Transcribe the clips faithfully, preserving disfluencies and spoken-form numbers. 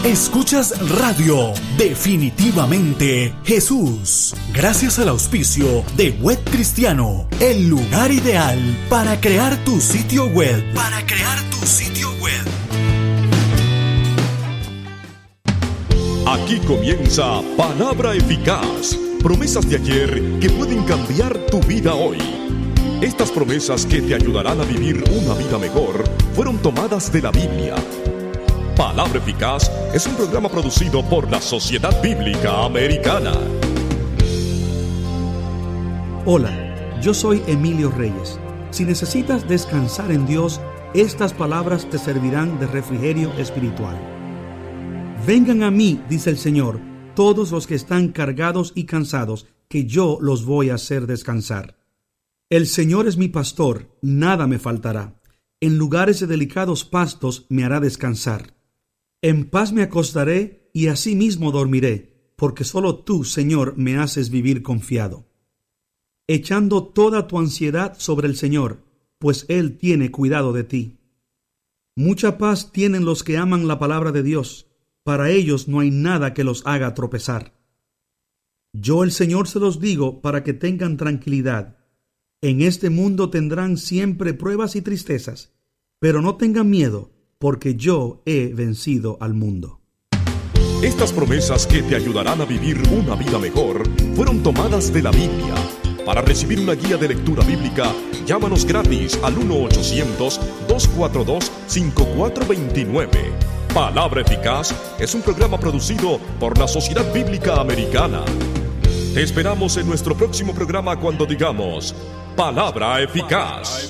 Escuchas Radio Definitivamente Jesús. Gracias al auspicio de Web Cristiano, el lugar ideal para crear tu sitio web. Para crear tu sitio web. Aquí comienza Palabra Eficaz. Promesas de ayer que pueden cambiar tu vida hoy. Estas promesas que te ayudarán a vivir una vida mejor fueron tomadas de la Biblia. Palabra Eficaz es un programa producido por la Sociedad Bíblica Americana. Hola, yo soy Emilio Reyes. Si necesitas descansar en Dios, estas palabras te servirán de refrigerio espiritual. Vengan a mí, dice el Señor, todos los que están cargados y cansados, que yo los voy a hacer descansar. El Señor es mi pastor, nada me faltará. En lugares de delicados pastos me hará descansar. En paz me acostaré y asimismo dormiré, porque solo tú, Señor, me haces vivir confiado. Echando toda tu ansiedad sobre el Señor, pues Él tiene cuidado de ti. Mucha paz tienen los que aman la palabra de Dios. Para ellos no hay nada que los haga tropezar. Yo, el Señor, se los digo para que tengan tranquilidad. En este mundo tendrán siempre pruebas y tristezas, pero no tengan miedo, porque yo he vencido al mundo. Estas promesas que te ayudarán a vivir una vida mejor fueron tomadas de la Biblia. Para recibir una guía de lectura bíblica, llámanos gratis al uno ochocientos, dos cuatro dos, cinco cuatro dos nueve. Palabra Eficaz es un programa producido por la Sociedad Bíblica Americana. Te esperamos en nuestro próximo programa cuando digamos Palabra Eficaz.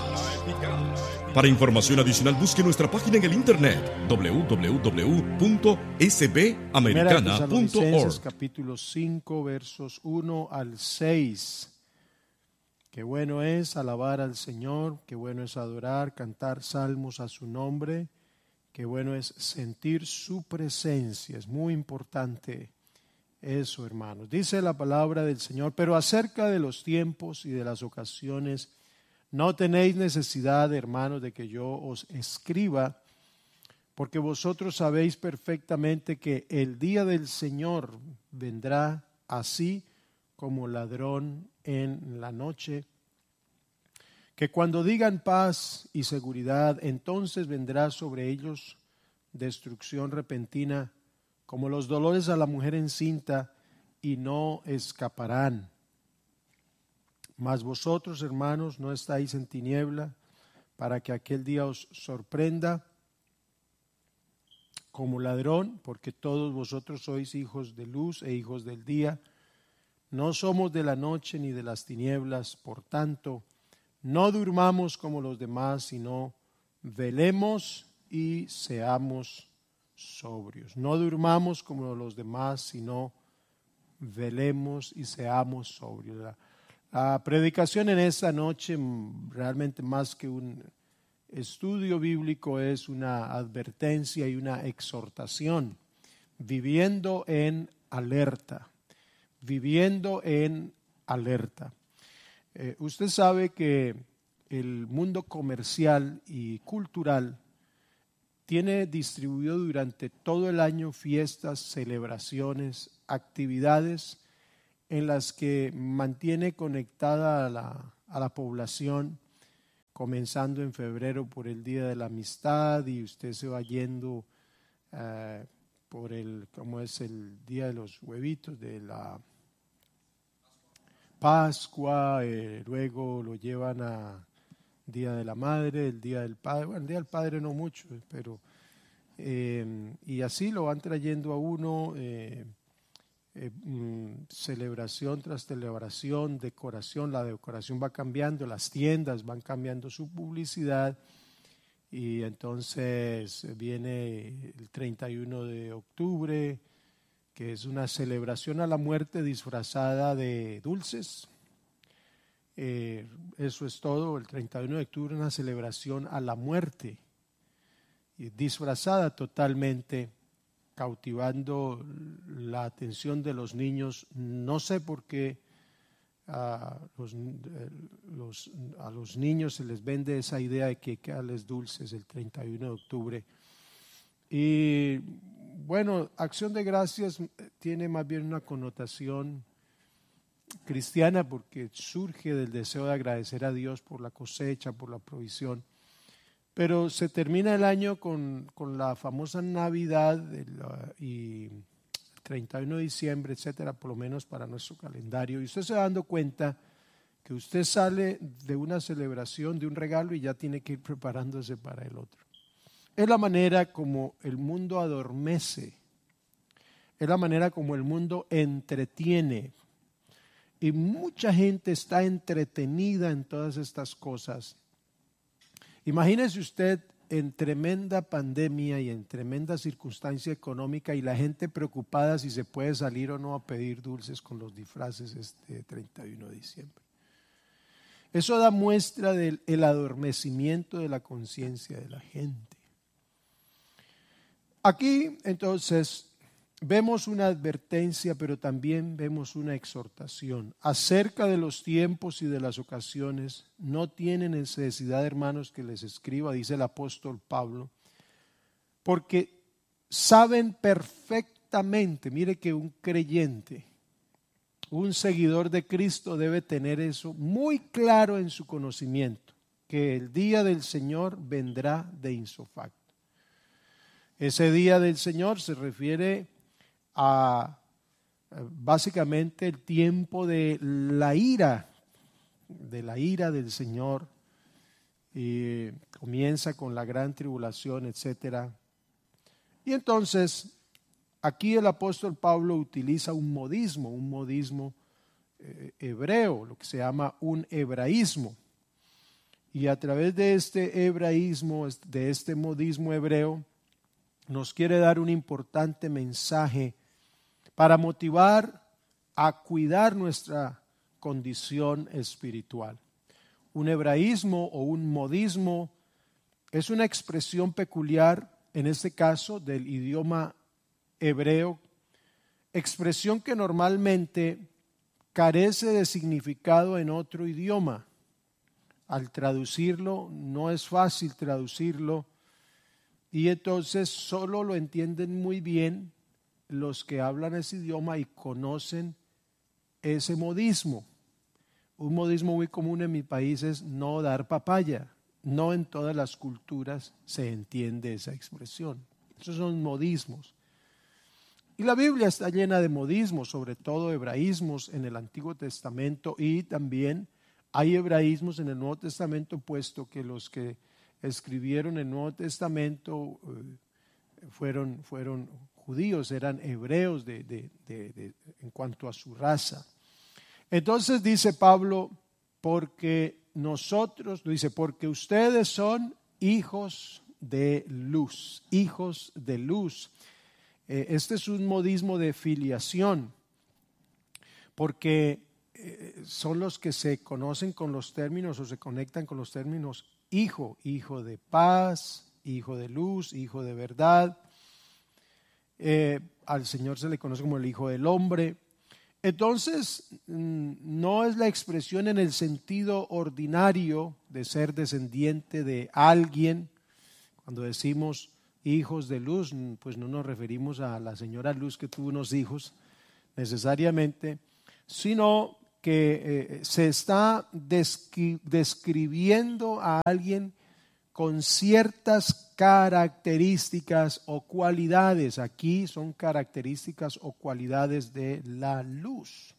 Para información adicional, busque nuestra página en el internet doble u doble u doble u punto s b americana punto org. Capítulo cinco, versos uno al seis. Qué bueno es alabar al Señor, qué bueno es adorar, cantar salmos a su nombre, qué bueno es sentir su presencia. Es muy importante eso, hermanos. Dice la palabra del Señor, pero acerca de los tiempos y de las ocasiones, no tenéis necesidad, hermanos, de que yo os escriba, porque vosotros sabéis perfectamente que el día del Señor vendrá así como ladrón en la noche, que cuando digan paz y seguridad, entonces vendrá sobre ellos destrucción repentina, como los dolores a la mujer encinta, y no escaparán. Mas vosotros, hermanos, no estáis en tiniebla, para que aquel día os sorprenda como ladrón, porque todos vosotros sois hijos de luz e hijos del día. No somos de la noche ni de las tinieblas, por tanto, no durmamos como los demás, sino velemos y seamos sobrios. No durmamos como los demás, sino velemos y seamos sobrios. La, la predicación en esta noche, realmente más que un estudio bíblico, es una advertencia y una exhortación. Viviendo en alerta, viviendo en alerta. Eh, usted sabe que el mundo comercial y cultural tiene distribuido durante todo el año fiestas, celebraciones, actividades en las que mantiene conectada a la, a la población, comenzando en febrero por el Día de la Amistad, y usted se va yendo eh, por el, ¿cómo es el Día de los Huevitos? De la Pascua, eh, luego lo llevan a Día de la Madre, el Día del Padre, bueno, el Día del Padre no mucho, pero eh, y así lo van trayendo a uno, eh, eh, mm, celebración tras celebración, decoración, la decoración va cambiando, las tiendas van cambiando su publicidad, y entonces viene el treinta y uno de octubre, que es una celebración a la muerte disfrazada de dulces. Eh, eso es todo. El treinta y uno de octubre, una celebración a la muerte, disfrazada totalmente, cautivando la atención de los niños. No sé por qué a los, los, a los niños se les vende esa idea de que hay que darles dulces el treinta y uno de octubre. Y bueno, acción de gracias tiene más bien una connotación cristiana porque surge del deseo de agradecer a Dios por la cosecha, por la provisión. Pero se termina el año con, con la famosa Navidad la, y el treinta y uno de diciembre, etcétera, por lo menos para nuestro calendario. Y usted se va dando cuenta que usted sale de una celebración, de un regalo y ya tiene que ir preparándose para el otro. Es la manera como el mundo adormece, es la manera como el mundo entretiene. Y mucha gente está entretenida en todas estas cosas. Imagínese usted en tremenda pandemia y en tremenda circunstancia económica y la gente preocupada si se puede salir o no a pedir dulces con los disfraces este treinta y uno de diciembre. Eso da muestra del el adormecimiento de la conciencia de la gente. Aquí entonces vemos una advertencia, pero también vemos una exhortación. Acerca de los tiempos y de las ocasiones, no tienen necesidad, hermanos, que les escriba, dice el apóstol Pablo, porque saben perfectamente, mire que un creyente, un seguidor de Cristo debe tener eso muy claro en su conocimiento, que el día del Señor vendrá de insofacto. Ese día del Señor se refiere a básicamente el tiempo de la ira, de la ira del Señor, y comienza con la gran tribulación, etcétera. Y entonces aquí el apóstol Pablo utiliza un modismo, un modismo eh, hebreo, lo que se llama un hebraísmo. Y a través de este hebraísmo, de este modismo hebreo, nos quiere dar un importante mensaje para motivar a cuidar nuestra condición espiritual. Un hebraísmo o un modismo es una expresión peculiar, en este caso del idioma hebreo, expresión que normalmente carece de significado en otro idioma. Al traducirlo, no es fácil traducirlo, y entonces solo lo entienden muy bien los que hablan ese idioma y conocen ese modismo. Un modismo muy común en mi país es no dar papaya. No en todas las culturas se entiende esa expresión. Esos son modismos. Y la Biblia está llena de modismos, sobre todo hebraísmos en el Antiguo Testamento, y también hay hebraísmos en el Nuevo Testamento, puesto que los que escribieron el Nuevo Testamento eh, fueron, fueron judíos, eran hebreos de, de, de, de, en cuanto a su raza. Entonces dice Pablo, porque nosotros, dice, porque ustedes son hijos de luz, hijos de luz. Eh, este es un modismo de filiación, porque eh, son los que se conocen con los términos o se conectan con los términos hijo, hijo de paz, hijo de luz, hijo de verdad. Eh, al Señor se le conoce como el Hijo del Hombre. Entonces, no es la expresión en el sentido ordinario de ser descendiente de alguien. Cuando decimos hijos de luz, pues no nos referimos a la señora Luz que tuvo unos hijos necesariamente, sino que eh, se está descri- describiendo a alguien con ciertas características o cualidades. Aquí son características o cualidades de la luz.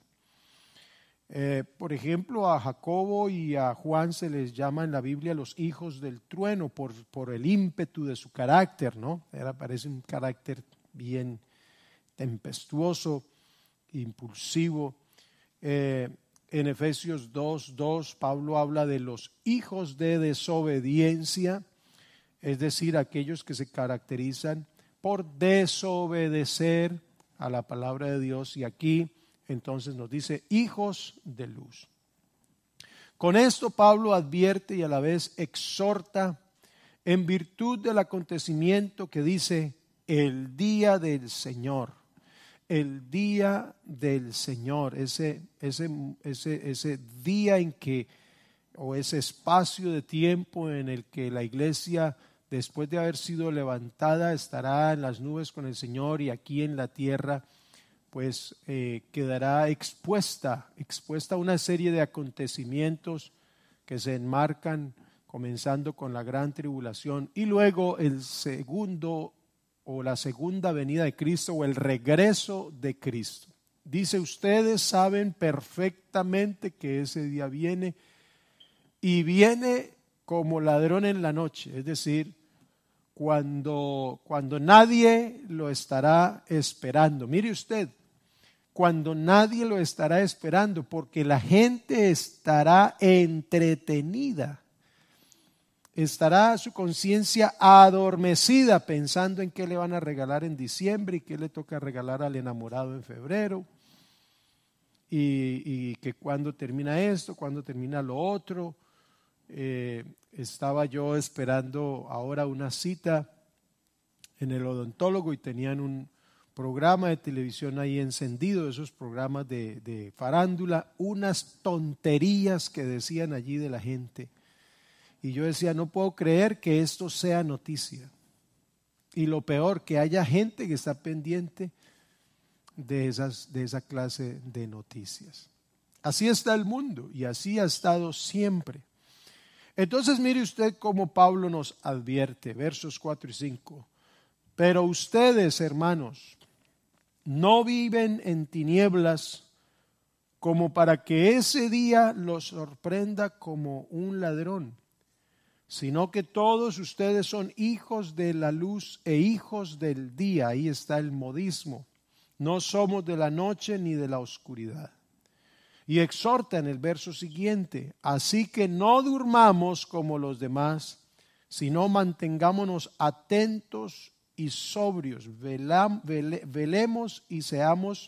Eh, por ejemplo, a Jacobo y a Juan se les llama en la Biblia los hijos del trueno por, por el ímpetu de su carácter, ¿no? Era, parece un carácter bien tempestuoso, impulsivo. Eh, en Efesios dos, dos, Pablo habla de los hijos de desobediencia, es decir, aquellos que se caracterizan por desobedecer a la palabra de Dios. Y aquí entonces nos dice hijos de luz. Con esto Pablo advierte y a la vez exhorta en virtud del acontecimiento que dice el día del Señor. El día del Señor, ese, ese, ese, ese día en que, o ese espacio de tiempo en el que la iglesia después de haber sido levantada, estará en las nubes con el Señor y aquí en la tierra, pues eh, quedará expuesta, expuesta a una serie de acontecimientos que se enmarcan comenzando con la gran tribulación y luego el segundo o la segunda venida de Cristo o el regreso de Cristo. Dice, ustedes saben perfectamente que ese día viene y viene como ladrón en la noche, es decir, cuando, cuando nadie lo estará esperando. Mire usted, cuando nadie lo estará esperando, porque la gente estará entretenida, estará su conciencia adormecida pensando en qué le van a regalar en diciembre y qué le toca regalar al enamorado en febrero y, y que cuándo termina esto, cuándo termina lo otro. Eh, estaba yo esperando ahora una cita en el odontólogo y tenían un programa de televisión ahí encendido, esos programas de, de farándula, unas tonterías que decían allí de la gente. Y yo decía, no puedo creer que esto sea noticia. Y lo peor, que haya gente que está pendiente de, esas, de esa clase de noticias. Así está el mundo y así ha estado siempre. Entonces mire usted cómo Pablo nos advierte, versos cuatro y cinco. Pero ustedes, hermanos, no viven en tinieblas como para que ese día los sorprenda como un ladrón, sino que todos ustedes son hijos de la luz e hijos del día. Ahí está el modismo. No somos de la noche ni de la oscuridad. Y exhorta en el verso siguiente, así que no durmamos como los demás, sino mantengámonos atentos y sobrios, Velam, vele, velemos y seamos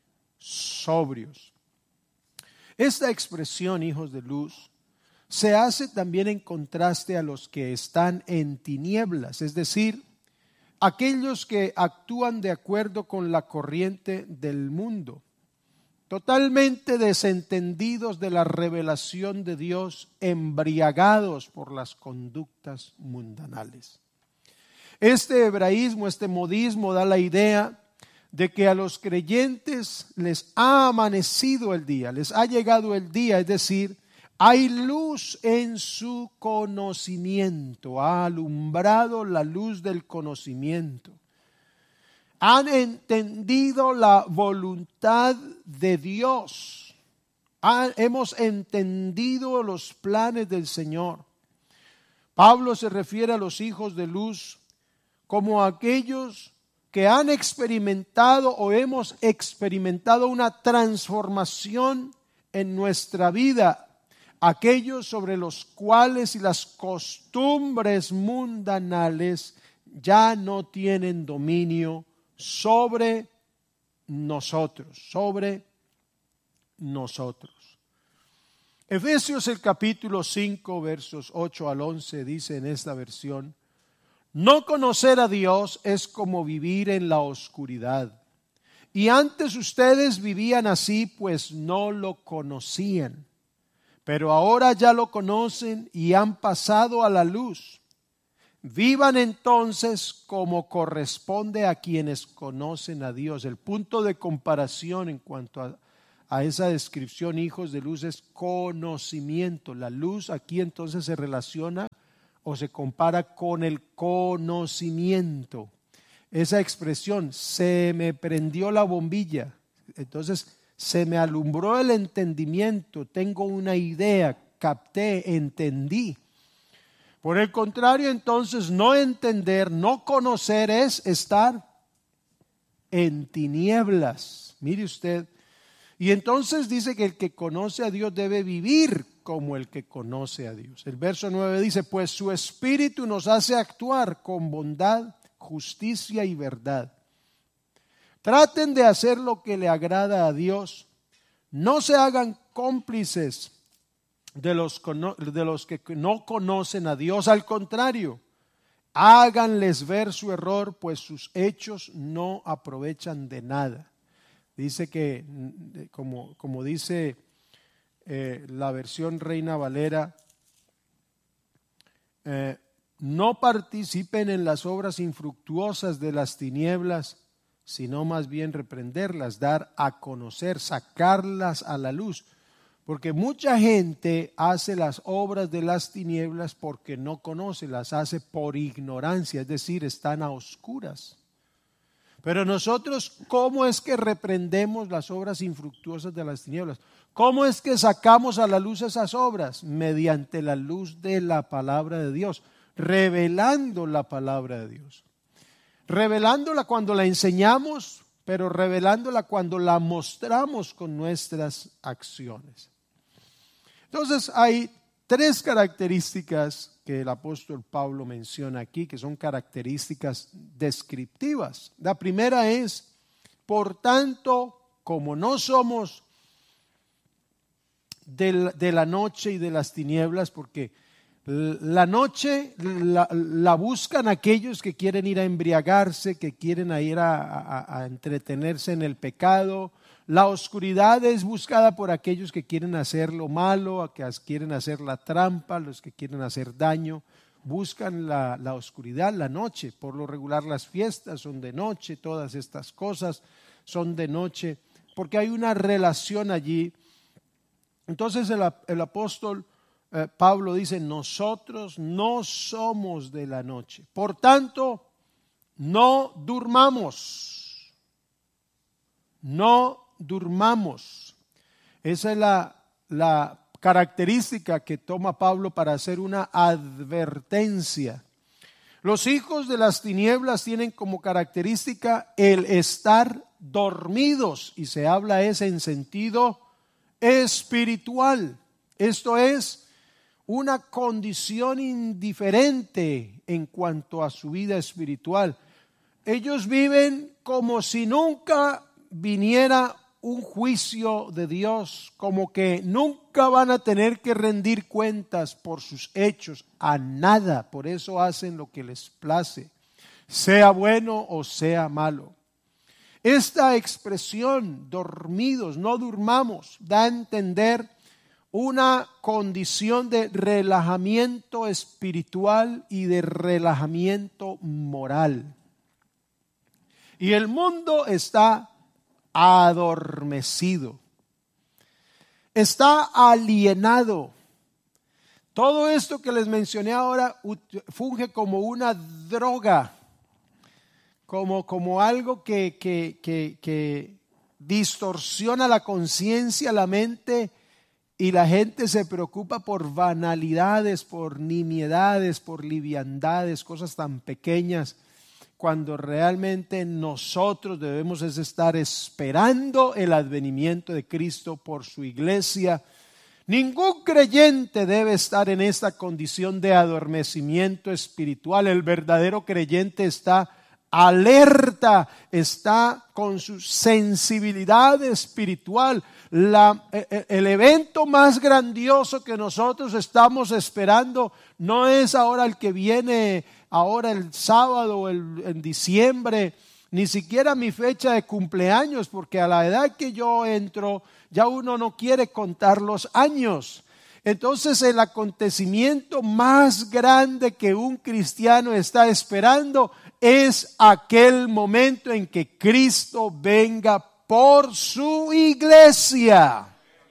sobrios. Esta expresión, hijos de luz, se hace también en contraste a los que están en tinieblas, es decir, aquellos que actúan de acuerdo con la corriente del mundo, totalmente desentendidos de la revelación de Dios, embriagados por las conductas mundanales. Este hebraísmo, este modismo da la idea de que a los creyentes les ha amanecido el día, les ha llegado el día, es decir, hay luz en su conocimiento, ha alumbrado la luz del conocimiento. Han entendido la voluntad de Dios, han, hemos entendido los planes del Señor. Pablo se refiere a los hijos de luz como aquellos que han experimentado o hemos experimentado una transformación en nuestra vida, aquellos sobre los cuales y las costumbres mundanales ya no tienen dominio sobre nosotros, sobre nosotros. Efesios el capítulo cinco, versos ocho al once dice en esta versión, no conocer a Dios es como vivir en la oscuridad. Y antes ustedes vivían así, pues no lo conocían. Pero ahora ya lo conocen y han pasado a la luz. Vivan entonces como corresponde a quienes conocen a Dios. El punto de comparación en cuanto a, a esa descripción, hijos de luz, es conocimiento. La luz aquí entonces se relaciona o se compara con el conocimiento. Esa expresión, se me prendió la bombilla, entonces se me alumbró el entendimiento, tengo una idea, capté, entendí. Por el contrario, entonces, no entender, no conocer es estar en tinieblas. Mire usted, y entonces dice que el que conoce a Dios debe vivir como el que conoce a Dios. El verso nueve dice, pues su espíritu nos hace actuar con bondad, justicia y verdad. Traten de hacer lo que le agrada a Dios. No se hagan cómplices de los, de los que no conocen a Dios. Al contrario, háganles ver su error, pues sus hechos no aprovechan de nada. Dice que, como, como dice eh, la versión Reina Valera, eh, no participen en las obras infructuosas de las tinieblas, sino más bien reprenderlas, dar a conocer, sacarlas a la luz. Porque mucha gente hace las obras de las tinieblas porque no conoce, las hace por ignorancia, es decir, están a oscuras. Pero nosotros, ¿cómo es que reprendemos las obras infructuosas de las tinieblas? ¿Cómo es que sacamos a la luz esas obras? Mediante la luz de la palabra de Dios, revelando la palabra de Dios. Revelándola cuando la enseñamos, pero revelándola cuando la mostramos con nuestras acciones. Entonces hay tres características que el apóstol Pablo menciona aquí, que son características descriptivas. La primera es, por tanto, como no somos de, de la noche y de las tinieblas, porque la noche la, la buscan aquellos que quieren ir a embriagarse, que quieren ir a, a, a entretenerse en el pecado. La oscuridad es buscada por aquellos que quieren hacer lo malo, a que quieren hacer la trampa, los que quieren hacer daño. Buscan la, la oscuridad, la noche. Por lo regular las fiestas son de noche, todas estas cosas son de noche, porque hay una relación allí. Entonces el, el apóstol eh, Pablo dice, nosotros no somos de la noche. Por tanto, no durmamos. No durmamos. Esa es la, la característica que toma Pablo para hacer una advertencia. Los hijos de las tinieblas tienen como característica el estar dormidos, y se habla ese en sentido espiritual. Esto es una condición indiferente en cuanto a su vida espiritual. Ellos viven como si nunca viniera un juicio de Dios, como que nunca van a tener que rendir cuentas por sus hechos a nada. Por eso hacen lo que les place, sea bueno o sea malo. Esta expresión, dormidos, no durmamos, da a entender una condición de relajamiento espiritual y de relajamiento moral. Y el mundo está adormecido, está alienado. Todo esto que les mencioné ahora funge como una droga, como, como algo que, que, que, que distorsiona la conciencia, la mente, y la gente se preocupa por banalidades, por nimiedades, por liviandades, cosas tan pequeñas, cuando realmente nosotros debemos es estar esperando el advenimiento de Cristo por su iglesia. Ningún creyente debe estar en esta condición de adormecimiento espiritual. El verdadero creyente está alerta, está con su sensibilidad espiritual. La, el evento más grandioso que nosotros estamos esperando no es ahora el que viene ahora el sábado o el, en diciembre, ni siquiera mi fecha de cumpleaños, porque a la edad que yo entro ya uno no quiere contar los años. Entonces el acontecimiento más grande que un cristiano está esperando es aquel momento en que Cristo venga por su iglesia.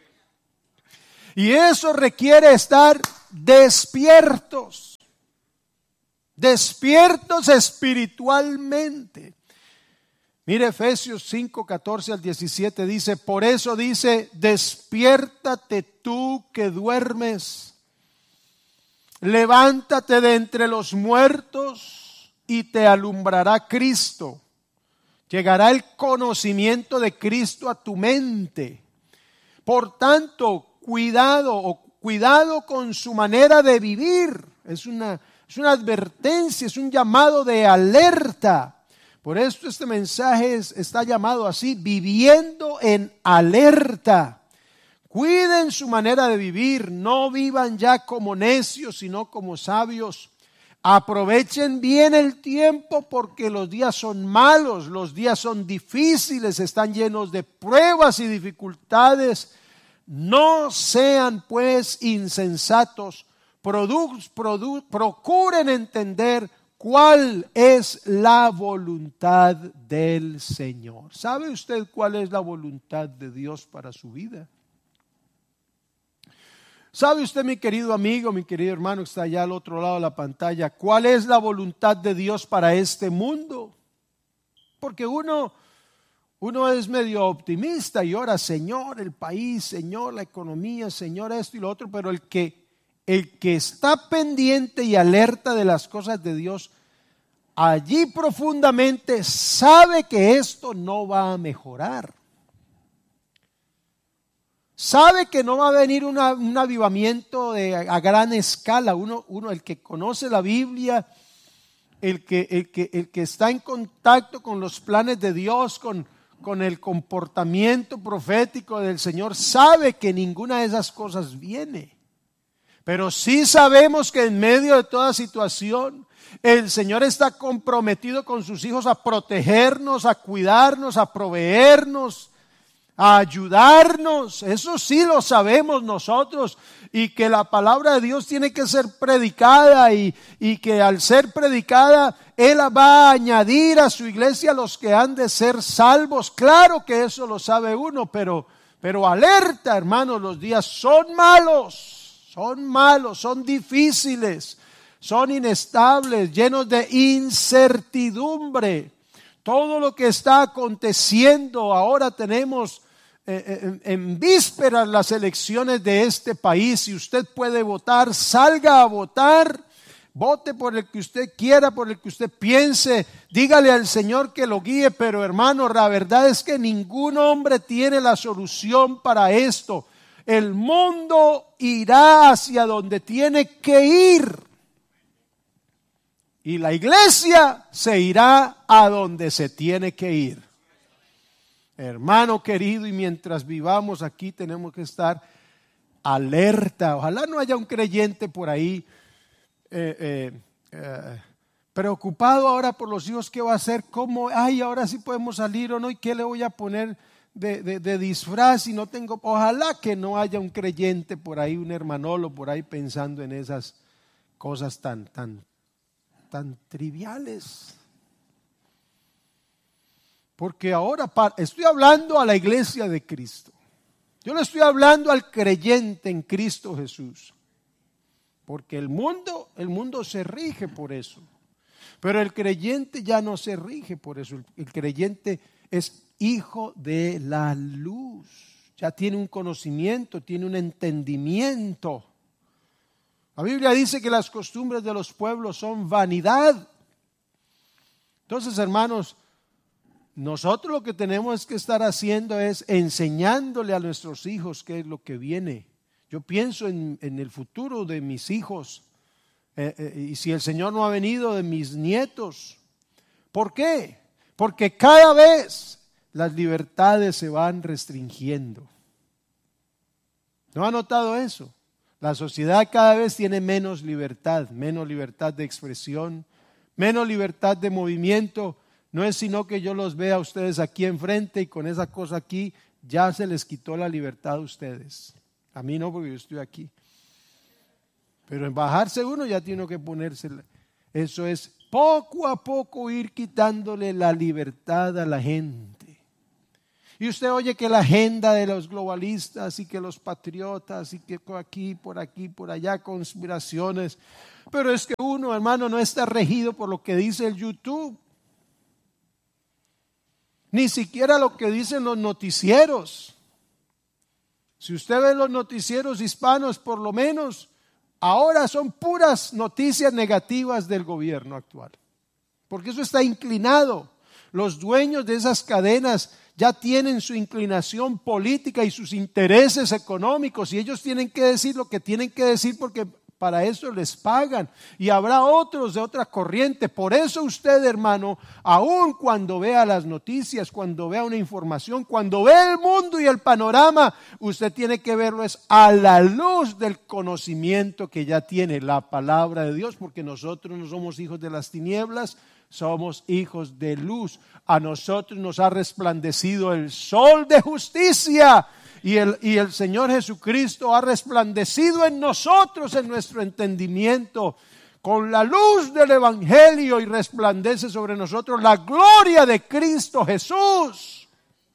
Y eso requiere estar despiertos. Despiertos espiritualmente. Mire, Efesios cinco, catorce al diecisiete dice, por eso dice, despiértate tú que duermes, levántate de entre los muertos y te alumbrará Cristo. Llegará el conocimiento de Cristo a tu mente. Por tanto, cuidado o cuidado con su manera de vivir. Es una Es una advertencia, es un llamado de alerta. Por esto este mensaje es, está llamado así, viviendo en alerta. Cuiden su manera de vivir, no vivan ya como necios, sino como sabios. Aprovechen bien el tiempo porque los días son malos, los días son difíciles, están llenos de pruebas y dificultades. No sean pues insensatos, Produ, produ, procuren entender cuál es la voluntad del Señor. ¿Sabe usted cuál es la voluntad de Dios para su vida? ¿Sabe usted, mi querido amigo, mi querido hermano que está allá al otro lado de la pantalla, cuál es la voluntad de Dios para este mundo? Porque uno, uno es medio optimista y ora, Señor, el país, Señor, la economía, Señor, esto y lo otro, pero el que, el que está pendiente y alerta de las cosas de Dios, allí profundamente sabe que esto no va a mejorar. Sabe que no va a venir una, un avivamiento de, a gran escala. Uno, uno, el que conoce la Biblia, el que, el que, el que está en contacto con los planes de Dios, con, con el comportamiento profético del Señor, sabe que ninguna de esas cosas viene. Pero sí sabemos que en medio de toda situación, el Señor está comprometido con sus hijos a protegernos, a cuidarnos, a proveernos, a ayudarnos. Eso sí lo sabemos nosotros, y que la palabra de Dios tiene que ser predicada, y, y que al ser predicada Él va a añadir a su iglesia los que han de ser salvos. Claro que eso lo sabe uno, pero, pero alerta, hermanos, los días son malos, son malos, son difíciles, son inestables, llenos de incertidumbre. Todo lo que está aconteciendo ahora, tenemos En, en vísperas las elecciones de este país. Si usted puede votar, salga a votar, vote por el que usted quiera, por el que usted piense, dígale al Señor que lo guíe, pero hermano, la verdad es que ningún hombre tiene la solución para esto. El mundo irá hacia donde tiene que ir, y la iglesia se irá a donde se tiene que ir. Hermano querido, y mientras vivamos aquí tenemos que estar alerta. Ojalá no haya un creyente por ahí eh, eh, eh, preocupado ahora por los hijos. ¿Qué va a hacer? ¿Cómo? Ay, ahora sí podemos salir o no. ¿Y qué le voy a poner de, de, de disfraz si no tengo? Ojalá que no haya un creyente por ahí, un hermanolo por ahí pensando en esas cosas tan, tan, tan triviales. Porque ahora estoy hablando a la iglesia de Cristo. Yo le estoy hablando al creyente en Cristo Jesús. Porque el mundo, el mundo se rige por eso. Pero el creyente ya no se rige por eso. El, el creyente es hijo de la luz. Ya tiene un conocimiento, tiene un entendimiento. La Biblia dice que las costumbres de los pueblos son vanidad. Entonces, hermanos, nosotros lo que tenemos que estar haciendo es enseñándole a nuestros hijos qué es lo que viene. Yo pienso en, en el futuro de mis hijos, eh, eh, y si el Señor no ha venido, de mis nietos. ¿Por qué? Porque cada vez las libertades se van restringiendo. ¿No ha notado eso? La sociedad cada vez tiene menos libertad, menos libertad de expresión, menos libertad de movimiento. No es sino que yo los vea a ustedes aquí enfrente y con esa cosa aquí ya se les quitó la libertad a ustedes. A mí no, porque yo estoy aquí. Pero en bajarse uno ya tiene que ponerse. Eso es poco a poco ir quitándole la libertad a la gente. Y usted oye que la agenda de los globalistas y que los patriotas y que por aquí, por aquí, por allá, conspiraciones. Pero es que uno, hermano, no está regido por lo que dice el YouTube. Ni siquiera lo que dicen los noticieros. Si usted ve los noticieros hispanos, por lo menos, ahora son puras noticias negativas del gobierno actual. Porque eso está inclinado. Los dueños de esas cadenas ya tienen su inclinación política y sus intereses económicos, y ellos tienen que decir lo que tienen que decir porque para eso les pagan, y habrá otros de otra corriente. Por eso usted, hermano, aun cuando vea las noticias, cuando vea una información, cuando vea el mundo y el panorama, usted tiene que verlo es a la luz del conocimiento que ya tiene la palabra de Dios, porque nosotros no somos hijos de las tinieblas, somos hijos de luz. A nosotros nos ha resplandecido el sol de justicia, y el, y el Señor Jesucristo ha resplandecido en nosotros, en nuestro entendimiento, con la luz del Evangelio, y resplandece sobre nosotros la gloria de Cristo Jesús.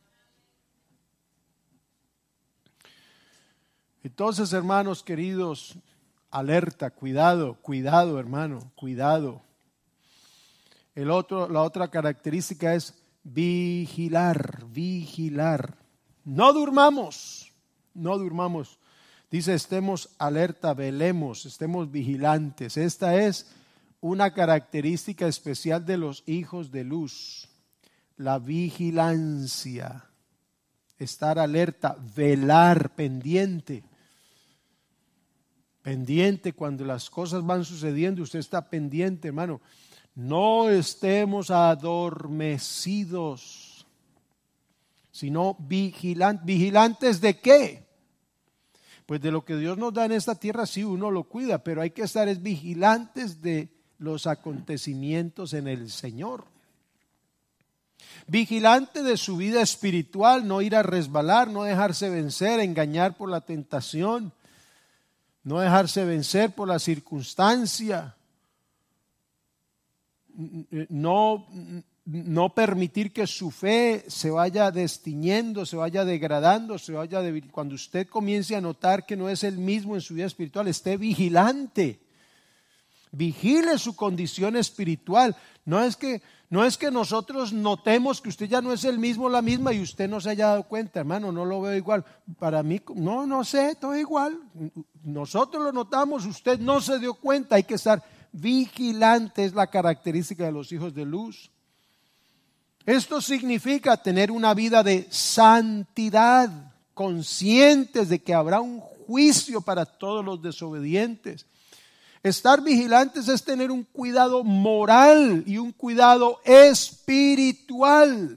Entonces, hermanos queridos, alerta, cuidado, cuidado, hermano, cuidado. El otro, la otra característica es vigilar, vigilar. No durmamos, no durmamos. Dice, estemos alerta, velemos, estemos vigilantes. Esta es una característica especial de los hijos de luz. La vigilancia, estar alerta, velar, pendiente. Pendiente cuando las cosas van sucediendo, usted está pendiente, hermano. No estemos adormecidos, sino vigilantes. ¿Vigilantes de qué? Pues de lo que Dios nos da en esta tierra, sí, uno lo cuida, pero hay que estar es vigilantes de los acontecimientos en el Señor. Vigilante de su vida espiritual, no ir a resbalar, no dejarse vencer, engañar por la tentación, no dejarse vencer por la circunstancia, no, no permitir que su fe se vaya destiñendo, se vaya degradando, se vaya debil. Cuando usted comience a notar que no es el mismo en su vida espiritual, esté vigilante. Vigile su condición espiritual. No es que, no es que nosotros notemos que usted ya no es el mismo, la misma, y usted no se haya dado cuenta, hermano, no lo veo igual. Para mí, no, no sé, todo igual. Nosotros lo notamos, usted no se dio cuenta. Hay que estar vigilante, es la característica de los hijos de luz. Esto significa tener una vida de santidad, conscientes de que habrá un juicio para todos los desobedientes. Estar vigilantes es tener un cuidado moral y un cuidado espiritual.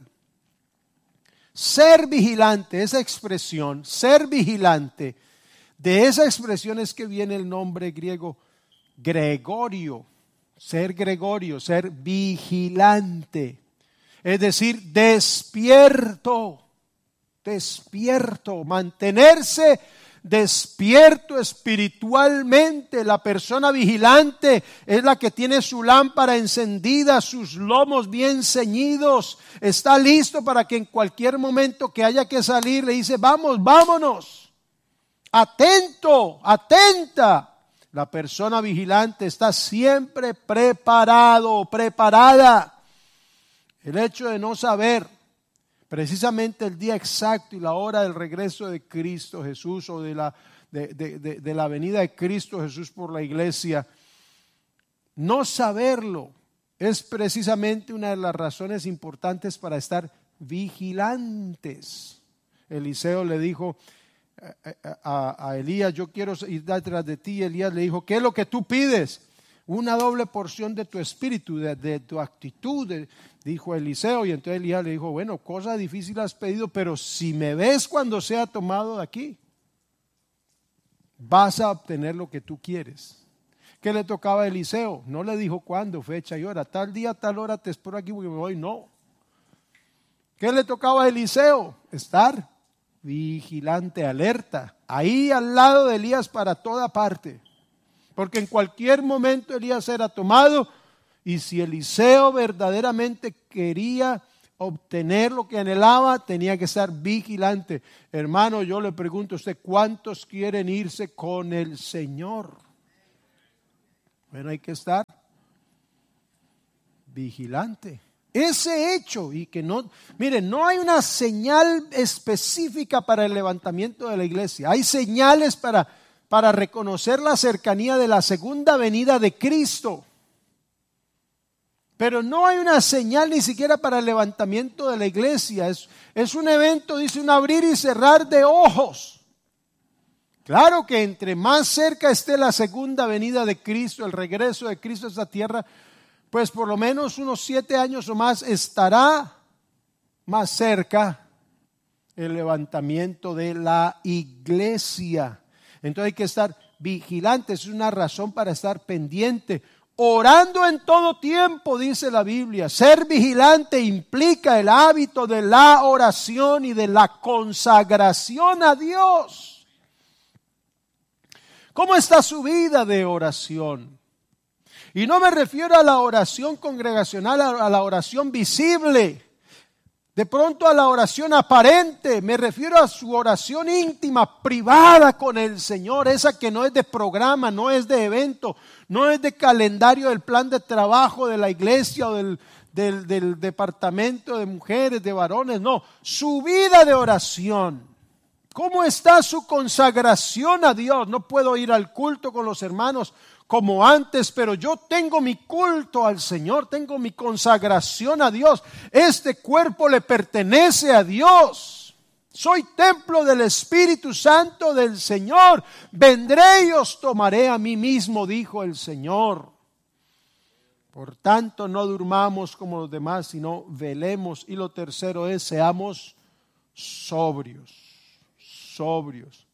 Ser vigilante, esa expresión, ser vigilante, de esa expresión es que viene el nombre griego Gregorio, ser Gregorio, ser vigilante, es decir, despierto, despierto, mantenerse despierto espiritualmente. La persona vigilante es la que tiene su lámpara encendida, sus lomos bien ceñidos, está listo para que en cualquier momento que haya que salir le dice, vamos, vámonos, atento, atenta. La persona vigilante está siempre preparado, preparada. El hecho de no saber precisamente el día exacto y la hora del regreso de Cristo Jesús o de la, de, de, de, de la venida de Cristo Jesús por la iglesia, no saberlo es precisamente una de las razones importantes para estar vigilantes. Eliseo le dijo A, a Elías, yo quiero ir detrás de ti. Elías le dijo, ¿qué es lo que tú pides? Una doble porción de tu espíritu, de, de tu actitud, de, dijo Eliseo. Y entonces Elías le dijo, bueno, cosa difícil has pedido, pero si me ves cuando sea tomado de aquí, vas a obtener lo que tú quieres. ¿Qué le tocaba a Eliseo? No le dijo cuándo, fecha y hora, tal día, tal hora te espero aquí porque me voy, no. ¿Qué le tocaba a Eliseo? Estar vigilante, alerta, ahí al lado de Elías para toda parte, porque en cualquier momento Elías era tomado, y si Eliseo verdaderamente quería obtener lo que anhelaba, tenía que estar vigilante. Hermano, yo le pregunto a usted, ¿cuántos quieren irse con el Señor? Bueno, hay que estar vigilante. Ese hecho, y que no, miren, no hay una señal específica para el levantamiento de la iglesia. Hay señales para, para reconocer la cercanía de la segunda venida de Cristo. Pero no hay una señal ni siquiera para el levantamiento de la iglesia. Es, es un evento, dice, un abrir y cerrar de ojos. Claro que entre más cerca esté la segunda venida de Cristo, el regreso de Cristo a esta tierra, pues por lo menos unos siete años o más estará más cerca el levantamiento de la iglesia. Entonces hay que estar vigilantes, es una razón para estar pendiente. Orando en todo tiempo, dice la Biblia. Ser vigilante implica el hábito de la oración y de la consagración a Dios. ¿Cómo está su vida de oración? Y no me refiero a la oración congregacional, a la oración visible. De pronto a la oración aparente, me refiero a su oración íntima, privada con el Señor, esa que no es de programa, no es de evento, no es de calendario del plan de trabajo de la iglesia o del, del, del departamento de mujeres, de varones, no, su vida de oración. ¿Cómo está su consagración a Dios? No puedo ir al culto con los hermanos como antes, pero yo tengo mi culto al Señor, tengo mi consagración a Dios. Este cuerpo le pertenece a Dios. Soy templo del Espíritu Santo del Señor. Vendré y os tomaré a mí mismo, dijo el Señor. Por tanto, no durmamos como los demás, sino velemos. Y lo tercero es, seamos sobrios. Sobrios.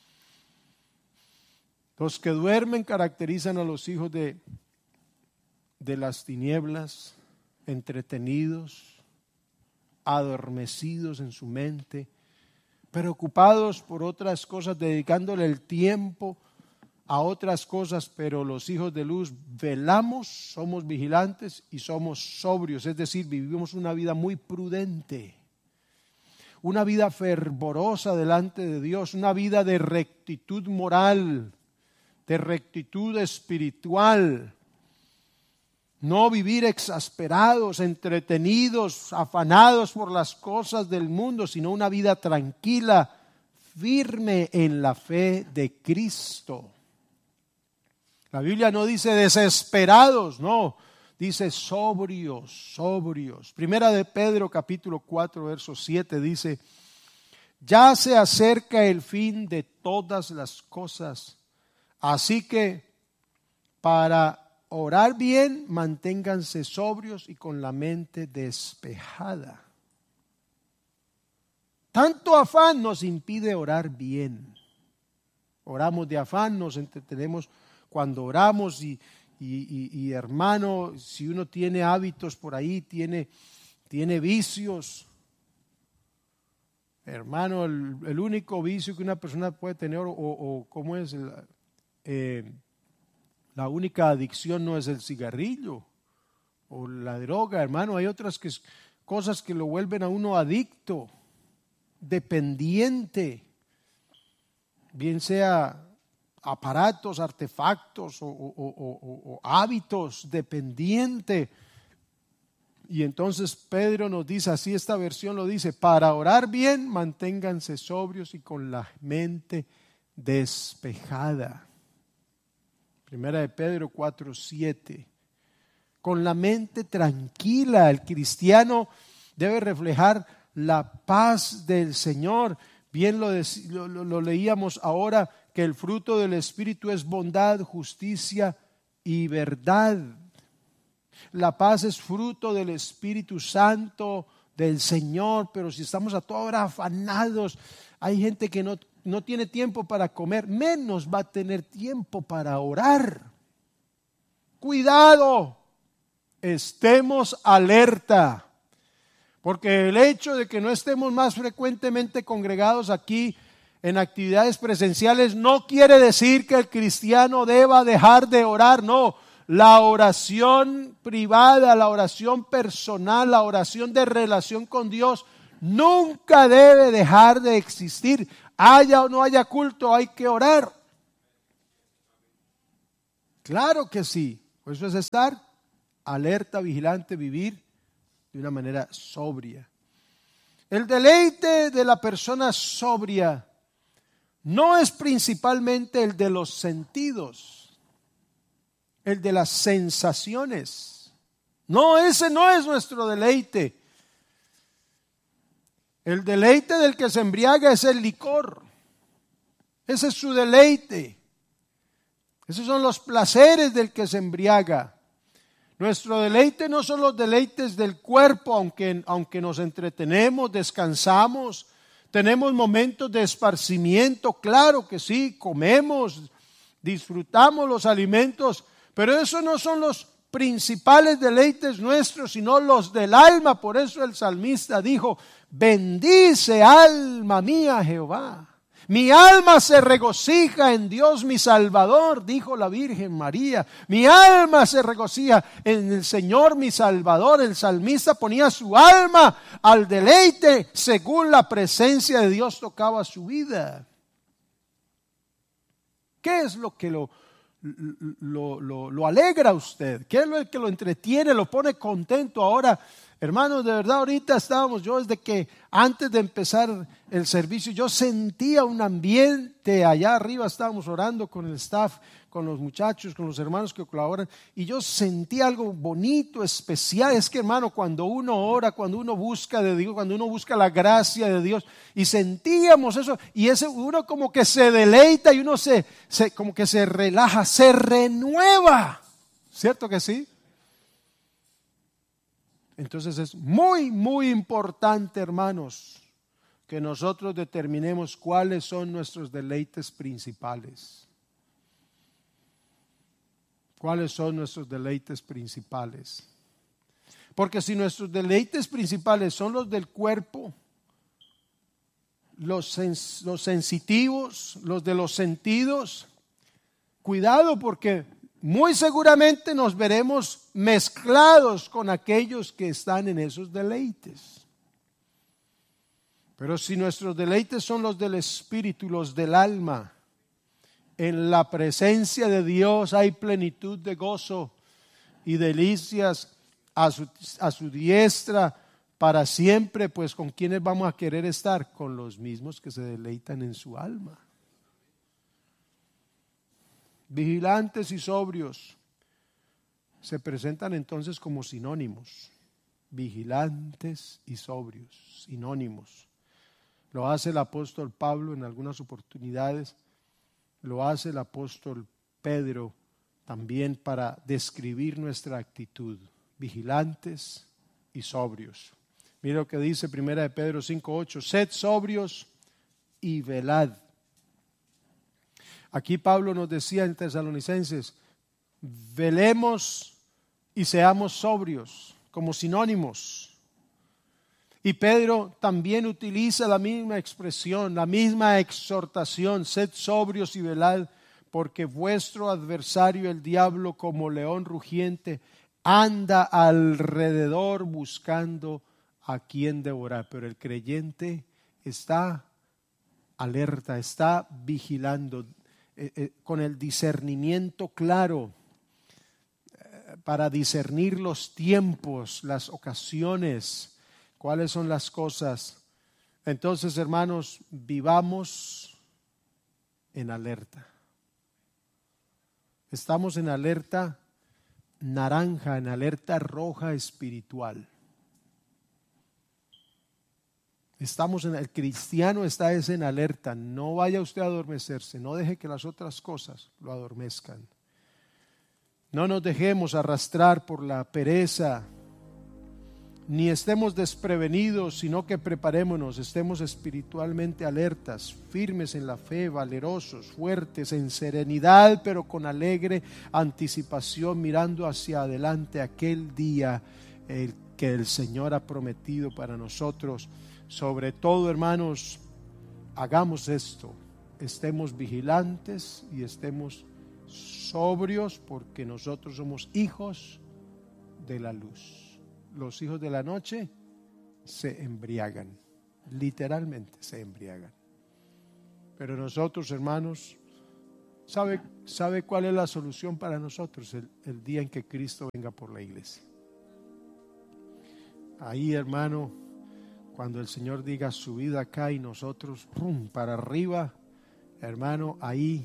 Los que duermen caracterizan a los hijos de, de las tinieblas, entretenidos, adormecidos en su mente, preocupados por otras cosas, dedicándole el tiempo a otras cosas, pero los hijos de luz velamos, somos vigilantes y somos sobrios, es decir, vivimos una vida muy prudente. Una vida fervorosa delante de Dios, una vida de rectitud moral, de rectitud espiritual. No vivir exasperados, entretenidos, afanados por las cosas del mundo, sino una vida tranquila, firme en la fe de Cristo. La Biblia no dice desesperados, no. Dice sobrios, sobrios. Primera de Pedro capítulo cuatro verso siete dice, ya se acerca el fin de todas las cosas, así que para orar bien manténganse sobrios y con la mente despejada. Tanto afán nos impide orar bien. Oramos de afán, nos entretenemos cuando oramos y Y, y, y hermano, si uno tiene hábitos por ahí, tiene, tiene vicios, hermano, el, el único vicio que una persona puede tener, o, o ¿cómo es? El, eh, la única adicción no es el cigarrillo o la droga, hermano, hay otras que, cosas que lo vuelven a uno adicto, dependiente, bien sea aparatos, artefactos o, o, o, o, o hábitos, dependiente. Y entonces Pedro nos dice, así esta versión lo dice, para orar bien manténganse sobrios y con la mente despejada. Primera de Pedro cuatro siete. Con la mente tranquila, el cristiano debe reflejar la paz del Señor. Bien lo, lo, lo, lo leíamos ahora, que el fruto del Espíritu es bondad, justicia y verdad. La paz es fruto del Espíritu Santo, del Señor, pero si estamos a toda hora afanados, hay gente que no, no tiene tiempo para comer, menos va a tener tiempo para orar. Cuidado, estemos alerta, porque el hecho de que no estemos más frecuentemente congregados aquí en actividades presenciales no quiere decir que el cristiano deba dejar de orar, no. La oración privada, la oración personal, la oración de relación con Dios nunca debe dejar de existir. Haya o no haya culto, hay que orar. Claro que sí. Por eso es estar alerta, vigilante, vivir de una manera sobria. El deleite de la persona sobria no es principalmente el de los sentidos, el de las sensaciones. No, ese no es nuestro deleite. El deleite del que se embriaga es el licor. Ese es su deleite. Esos son los placeres del que se embriaga. Nuestro deleite no son los deleites del cuerpo, aunque, aunque nos entretenemos, descansamos, tenemos momentos de esparcimiento, claro que sí, comemos, disfrutamos los alimentos, Pero esos no son los principales deleites nuestros, sino los del alma. Por eso el salmista dijo: bendice alma mía Jehová. Mi alma se regocija en Dios mi Salvador, dijo la Virgen María. Mi alma se regocija en el Señor mi Salvador. El salmista ponía su alma al deleite según la presencia de Dios tocaba su vida. ¿Qué es lo que lo, lo, lo, lo alegra a usted? ¿Qué es lo que lo entretiene, lo pone contento? Ahora, hermanos, de verdad ahorita estábamos, yo desde que antes de empezar el servicio, yo sentía un ambiente allá arriba, estábamos orando con el staff, con los muchachos, con los hermanos que colaboran, y yo sentí algo bonito, especial. Es que, hermano, cuando uno ora, cuando uno busca de Dios, cuando uno busca la gracia de Dios, y sentíamos eso, y ese uno como que se deleita y uno se, se como que se relaja, se renueva, ¿cierto que sí? Entonces es muy, muy importante, hermanos, que nosotros determinemos cuáles son nuestros deleites principales. ¿Cuáles son nuestros deleites principales? Porque si nuestros deleites principales son los del cuerpo, los, sens- los sensitivos, los de los sentidos, cuidado, porque muy seguramente nos veremos mezclados con aquellos que están en esos deleites. Pero si nuestros deleites son los del espíritu, los del alma, en la presencia de Dios hay plenitud de gozo y delicias a su, a su diestra para siempre. Pues ¿con quiénes vamos a querer estar? Con los mismos que se deleitan en su alma. Vigilantes y sobrios se presentan entonces como sinónimos. Vigilantes y sobrios, sinónimos. Lo hace el apóstol Pablo en algunas oportunidades. Lo hace el apóstol Pedro también para describir nuestra actitud. Vigilantes y sobrios. Mira lo que dice primera de Pedro cinco ocho. Sed sobrios y velad. Aquí Pablo nos decía en Tesalonicenses: velemos y seamos sobrios, como sinónimos. Y Pedro también utiliza la misma expresión, la misma exhortación: sed sobrios y velad, porque vuestro adversario el diablo, como león rugiente, anda alrededor buscando a quien devorar. Pero el creyente está alerta, está vigilando, eh, eh, con el discernimiento claro, eh, para discernir los tiempos, las ocasiones, cuáles son las cosas. Entonces, hermanos, vivamos en alerta. Estamos en alerta naranja, en alerta roja espiritual. Estamos en, el cristiano está es en alerta. No vaya usted a adormecerse, no deje que las otras cosas lo adormezcan. No nos dejemos arrastrar por la pereza, ni estemos desprevenidos, sino que preparémonos, estemos espiritualmente alertas, firmes en la fe, valerosos, fuertes, en serenidad, pero con alegre anticipación, mirando hacia adelante aquel día el que el Señor ha prometido para nosotros. Sobre todo, hermanos, hagamos esto, estemos vigilantes y estemos sobrios, porque nosotros somos hijos de la luz. Los hijos de la noche se embriagan, literalmente se embriagan. Pero nosotros, hermanos, ¿sabe, sabe cuál es la solución para nosotros? El, el día en que Cristo venga por la iglesia. Ahí, hermano, cuando el Señor diga subid acá y nosotros pum, para arriba, hermano, ahí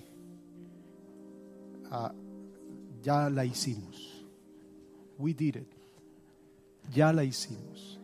ah, ya la hicimos. We did it. Ya la hicimos.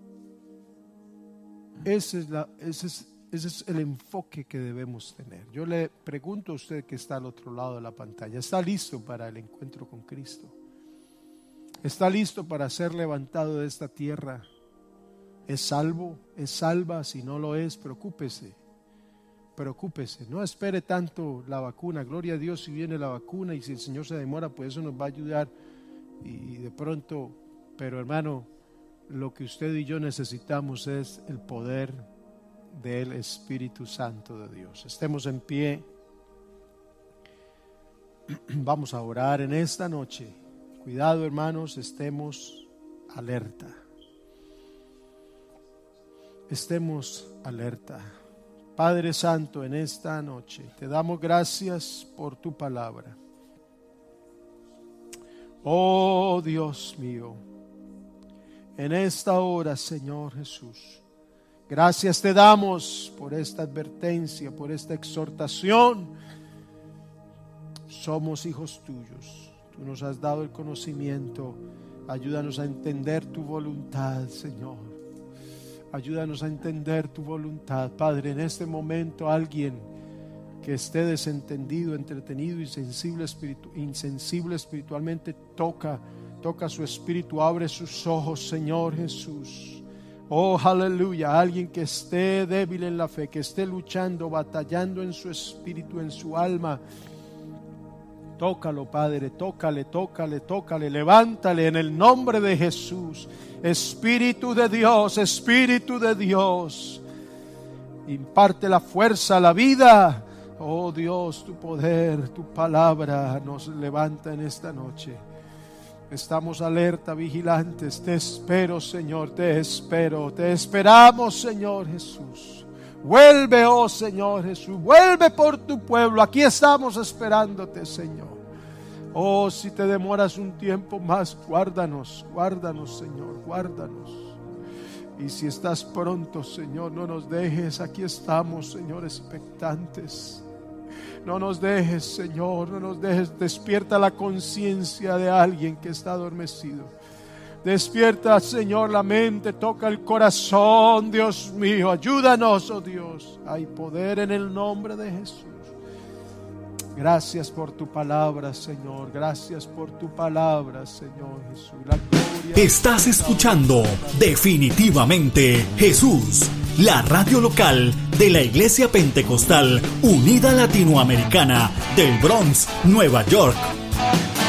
Ese es, la, ese, es, ese es el enfoque que debemos tener. Yo le pregunto a usted que está al otro lado de la pantalla: ¿está listo para el encuentro con Cristo? ¿Está listo para ser levantado de esta tierra? ¿Es salvo? ¿Es salva? Si no lo es, preocúpese. preocúpese, no espere tanto la vacuna. Gloria a Dios si viene la vacuna, y si el Señor se demora, pues eso nos va a ayudar. Y de pronto, pero hermano, lo que usted y yo necesitamos es el poder del Espíritu Santo de Dios. Estemos en pie. Vamos a orar en esta noche. Cuidado, hermanos, estemos alerta. Estemos alerta. Padre Santo, en esta noche te damos gracias por tu palabra. Oh Dios mío, en esta hora, Señor Jesús, gracias te damos por esta advertencia, por esta exhortación. Somos hijos tuyos. Tú nos has dado el conocimiento. Ayúdanos a entender tu voluntad, Señor. Ayúdanos a entender tu voluntad. Padre, en este momento alguien que esté desentendido, entretenido, insensible, espiritu- insensible espiritualmente, toca, toca su espíritu, abre sus ojos, Señor Jesús. Oh, aleluya. Alguien que esté débil en la fe, que esté luchando, batallando en su espíritu, en su alma. Tócalo, Padre, tócale, tócale, tócale, levántale en el nombre de Jesús. Espíritu de Dios, Espíritu de Dios, imparte la fuerza, la vida. Oh Dios, tu poder, tu palabra nos levanta en esta noche. Estamos alerta, vigilantes. Te espero, Señor, te espero, te esperamos, Señor Jesús. Vuelve, oh Señor Jesús, vuelve por tu pueblo. Aquí estamos esperándote, Señor. Oh, si te demoras un tiempo más, guárdanos, guárdanos, Señor, guárdanos. Y si estás pronto, Señor, no nos dejes. Aquí estamos, Señor, expectantes. No nos dejes, Señor, no nos dejes. Despierta la conciencia de alguien que está adormecido. Despierta, Señor, la mente, toca el corazón, Dios mío. Ayúdanos, oh Dios. Hay poder en el nombre de Jesús. Gracias por tu palabra, Señor. Gracias por tu palabra, Señor Jesús. La gloria. Estás escuchando Definitivamente Jesús, la radio local de la Iglesia Pentecostal Unida Latinoamericana del Bronx, Nueva York.